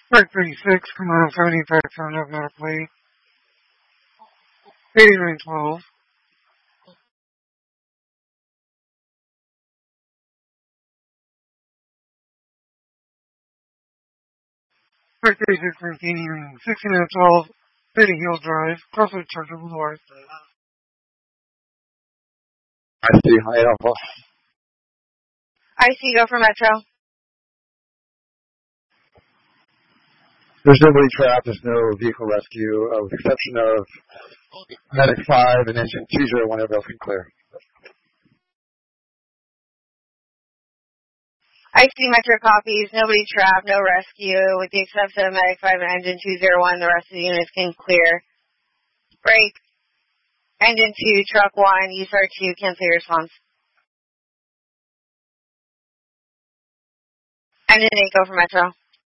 Part 36, Command 75 turned up medically. 8912. Part 36, maintaining 6912, Betty Hill Drive, Crossroads Charger Boulevard. I see. High Alpha. I see. Go for Metro. There's nobody trapped. There's no vehicle rescue, with the exception of Medic 5 and Engine 201. Everybody else can clear. I see. Metro copies. Nobody trapped. No rescue. With the exception of Medic 5 and Engine 201, the rest of the units can clear. Break. Engine 2, Truck 1, USAR 2, cancel your response. Engine 8, go for Metro.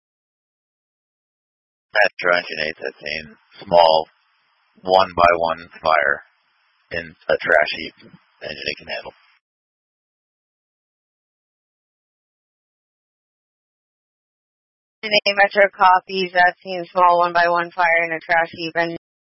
Metro Engine 8, that's seen small 1-by-1 fire in a trash heap. Engine 8 can handle. Engine 8, Metro copies. That's seen small 1-by-1 fire in a trash heap.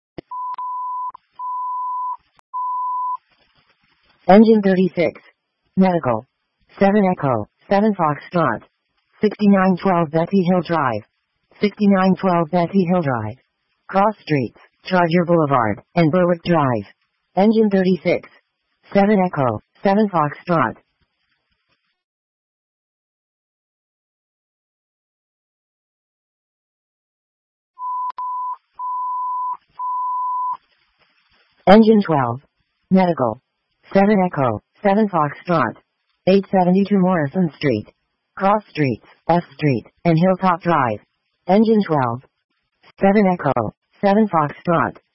Engine 36. Medical. 7 Echo. 7 Foxtrot. 6912 Betsy Hill Drive. 6912 Betsy Hill Drive. Cross Streets, Charger Boulevard, and Berwick Drive. Engine 36. 7 Echo. 7 Foxtrot. Engine 12. Medical. 7 Echo. 7 Foxtrot. 872 Morrison Street. Cross Streets, F Street, and Hilltop Drive. Engine 12. 7 Echo. 7 Foxtrot.